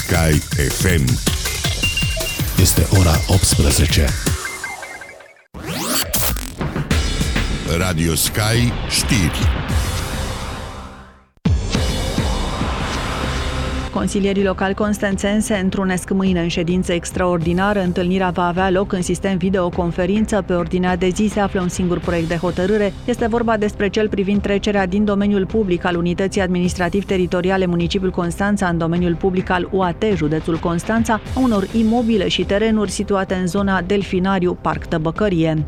Sky FM. Este ora 18. Radio Sky știri. Consilierii locali constanțeni se întrunesc mâine în ședință extraordinară. Întâlnirea va avea loc în sistem videoconferință. Pe ordinea de zi se află un singur proiect de hotărâre. Este vorba despre cel privind trecerea din domeniul public al Unității Administrativ-Teritoriale Municipiul Constanța în domeniul public al UAT, județul Constanța, a unor imobile și terenuri situate în zona Delfinariu, Parc Tăbăcărie.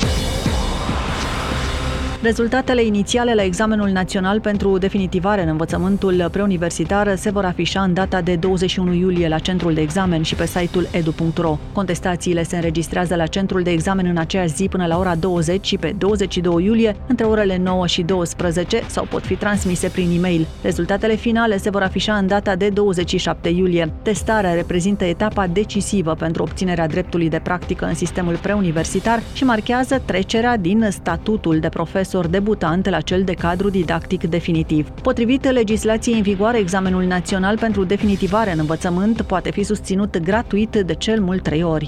Rezultatele inițiale la examenul național pentru definitivare în învățământul preuniversitar se vor afișa în data de 21 iulie la centrul de examen și pe site-ul edu.ro. Contestațiile se înregistrează la centrul de examen în aceeași zi până la ora 20 și pe 22 iulie, între orele 9 și 12, sau pot fi transmise prin e-mail. Rezultatele finale se vor afișa în data de 27 iulie. Testarea reprezintă etapa decisivă pentru obținerea dreptului de practică în sistemul preuniversitar și marchează trecerea din statutul de profesor debutant la cel de cadru didactic definitiv. Potrivit legislației în vigoare, examenul național pentru definitivare în învățământ poate fi susținut gratuit de cel mult 3 ori.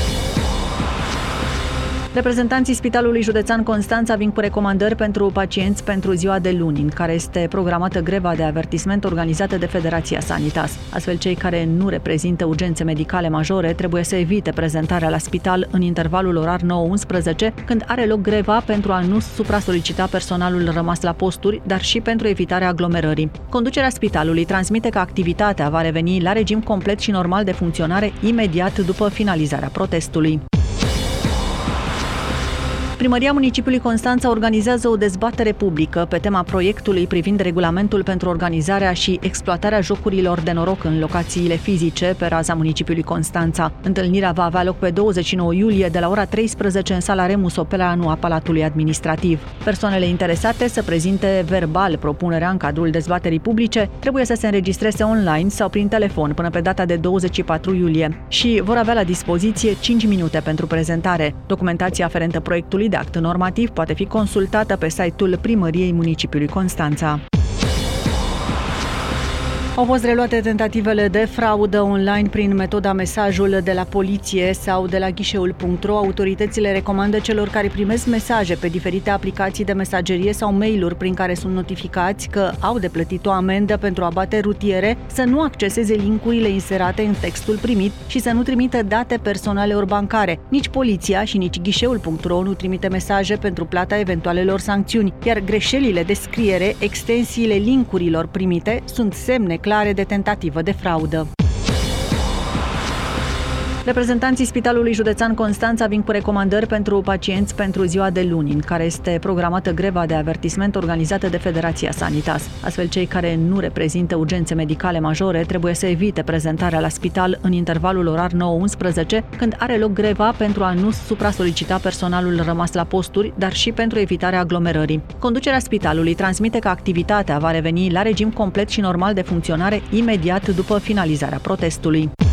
Reprezentanții Spitalului Județean Constanța vin cu recomandări pentru pacienți pentru ziua de luni, în care este programată greva de avertisment organizată de Federația Sanitas. Astfel, cei care nu reprezintă urgențe medicale majore trebuie să evite prezentarea la spital în intervalul orar 9-11, când are loc greva, pentru a nu supra-solicita personalul rămas la posturi, dar și pentru evitarea aglomerării. Conducerea spitalului transmite că activitatea va reveni la regim complet și normal de funcționare imediat după finalizarea protestului. Primăria Municipiului Constanța organizează o dezbatere publică pe tema proiectului privind regulamentul pentru organizarea și exploatarea jocurilor de noroc în locațiile fizice pe raza municipiului Constanța. Întâlnirea va avea loc pe 29 iulie de la ora 13 în sala Remus Opeleanu a Palatului Administrativ. Persoanele interesate să prezinte verbal propunerea în cadrul dezbaterii publice trebuie să se înregistreze online sau prin telefon până pe data de 24 iulie și vor avea la dispoziție 5 minute pentru prezentare. Documentația aferentă proiectului de act normativ poate fi consultată pe site-ul Primăriei Municipiului Constanța. Au fost reluate tentativele de fraudă online prin metoda mesajul de la poliție sau de la ghișeul.ro. Autoritățile recomandă celor care primesc mesaje pe diferite aplicații de mesagerie sau mail-uri prin care sunt notificați că au de plătit o amendă pentru abate rutiere să nu acceseze link-urile inserate în textul primit și să nu trimită date personale ori bancare. Nici poliția și nici ghișeul.ro nu trimite mesaje pentru plata eventualelor sancțiuni, iar greșelile de scriere, extensiile link-urilor primite sunt semne clare de tentativă de fraudă. Reprezentanții Spitalului Județean Constanța vin cu recomandări pentru pacienți pentru ziua de luni, în care este programată greva de avertisment organizată de Federația Sanitas. Astfel, cei care nu reprezintă urgențe medicale majore trebuie să evite prezentarea la spital în intervalul orar 9-11, când are loc greva, pentru a nu supra-solicita personalul rămas la posturi, dar și pentru evitarea aglomerării. Conducerea spitalului transmite că activitatea va reveni la regim complet și normal de funcționare imediat după finalizarea protestului.